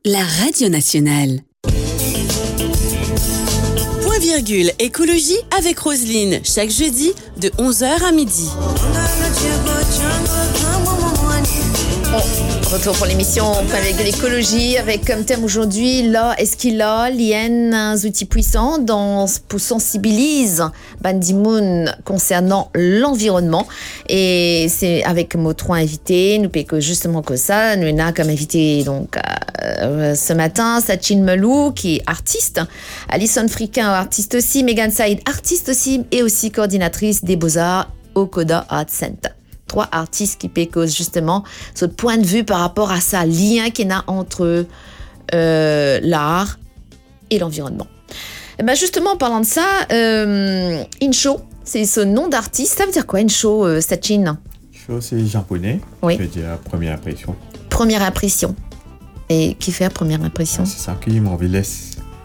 la radio nationale. Point virgule écologie avec Roselyne, chaque jeudi de 11h à midi. Retour pour l'émission Point virgule écologie avec comme thème aujourd'hui là est-ce qu'il a un outils puissants pour sensibiliser Bandimoun concernant l'environnement, et c'est avec nos trois invités nous que justement que ça nous avons comme invité donc ce matin Sachin Melou qui est artiste, Alison Friquin artiste aussi, Megan Saïd artiste aussi et aussi coordinatrice des Beaux-Arts au Coda Art Center. Trois artistes qui pécosent justement ce point de vue par rapport à ça lien qu'il y a entre l'art et l'environnement. Et ben justement, en parlant de ça, Insho, c'est ce nom d'artiste. Ça veut dire quoi, Insho, Sachin? Insho, c'est japonais. Oui. Je veux dire première impression. Première impression. Et qui fait la première impression? C'est ça qui m'en laisse.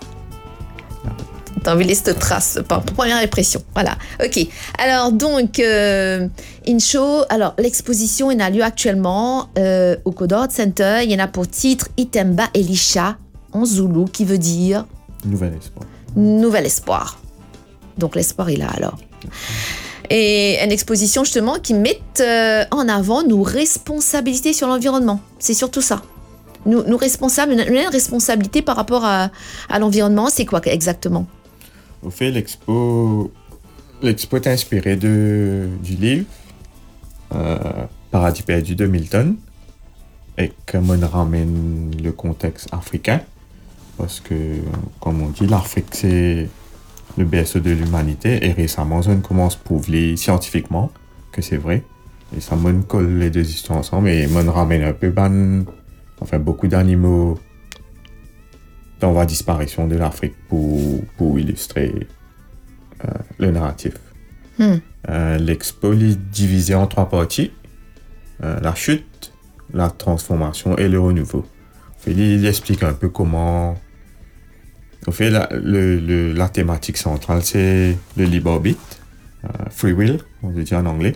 T'as envie de laisser trace par première impression. Voilà. Ok. Alors donc Insho. Alors l'exposition a lieu actuellement au Coda Art Center. Il y en a pour titre Itemba Elisha en zoulou, qui veut dire nouvel espoir. Nouvel espoir. Donc l'espoir est là alors. Et une exposition justement qui met en avant nos responsabilités sur l'environnement. C'est surtout ça. Nous responsables, une responsabilité par rapport à l'environnement. C'est quoi exactement? Au fait, l'expo est inspirée du livre Paradis perdu de Milton, et comme on ramène le contexte africain, parce que, comme on dit, l'Afrique c'est le berceau de l'humanité, et récemment on commence à prouver scientifiquement que c'est vrai, et ça me colle les deux histoires ensemble, et on ramène un peu beaucoup d'animaux dans la disparition de l'Afrique pour illustrer le narratif. L'expo est divisée en trois parties. La chute, la transformation et le renouveau. Il explique un peu comment... En fait, la thématique centrale, c'est le libre arbitre, free will, on dit en anglais.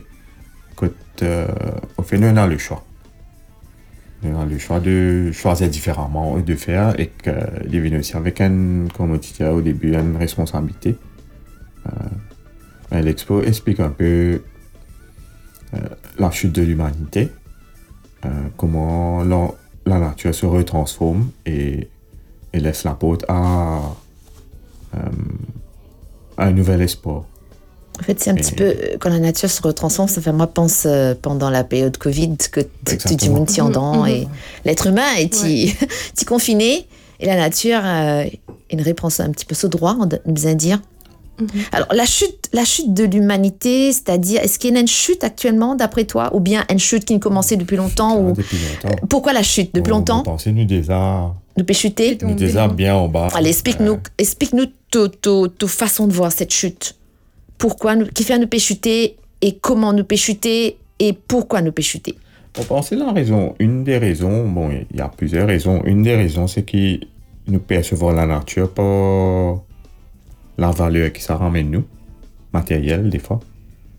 Au fait, nous, on a le choix. On a le choix de choisir différemment et de faire, et qu'il vient aussi avec comme on disait au début, une responsabilité. L'expo explique un peu la chute de l'humanité, comment la nature se retransforme et laisse la porte à un nouvel espoir. En fait, c'est un petit peu, quand la nature se retransforme, ça fait, moi, pense pendant la période Covid, que tout le monde t'y entend, et l'être humain est confiné, et la nature, il reprend un petit peu ce droit, on nous a dire. Alors, la chute de l'humanité, c'est-à-dire, est-ce qu'il y a une chute actuellement, d'après toi, ou bien une chute qui a commencé depuis longtemps Depuis longtemps. Pourquoi la chute depuis longtemps? On pensait, nous déjà... Nous peut chuter? Nous déjà bien en bas. Allez, explique-nous ta façon de voir cette chute. Pourquoi qui fait nous peut chuter, et comment nous peut chuter, et pourquoi nous peut chuter? On pensait une des raisons, bon, il y a plusieurs raisons. Une des raisons, c'est que nous percevons la nature par la valeur que ça ramène nous, matérielle des fois.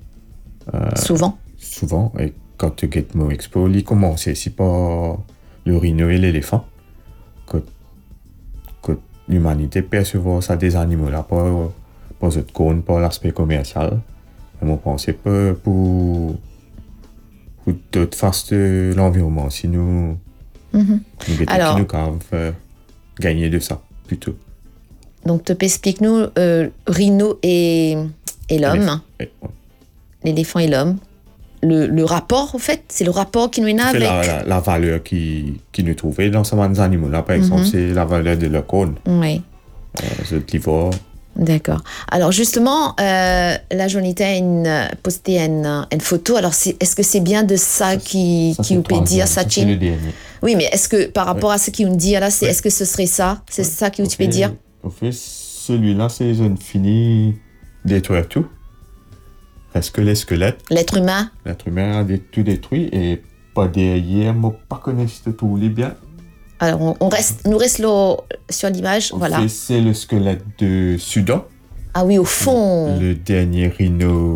Souvent, et quand tu get mon expo, il commence ici par le rhino et l'éléphant. Que l'humanité perçoit ça des animaux là, pas de compte, pas l'aspect commercial. Mais on pensait pas pour d'autres faces de l'environnement, si nous Alors, nous gagner de ça plutôt. Donc, explique-nous rhino et l'homme, l'éléphant et l'homme. Le rapport, en fait, c'est le rapport qui nous est avec... La valeur qui nous trouvait dans ces animaux-là, par exemple, c'est la valeur de leur cône. Oui. L'ivoire. D'accord. Alors justement, la journée a posté une photo. Alors est-ce que c'est bien de ça qui vous peut dire, Sachin? C'est le dernier. Oui, mais est-ce que par rapport à ce qu'il nous dit là, est-ce que ce serait ça? C'est ça qui vous peut dire? En fait, celui-là, c'est une fini détruire tout. Parce que les squelettes... L'être humain a tout détruit, et pas derrière, moi, pas connaître tout les bien. Alors, nous reste là sur l'image, voilà. C'est le squelette de Soudan. Ah oui, au fond. Le dernier rhino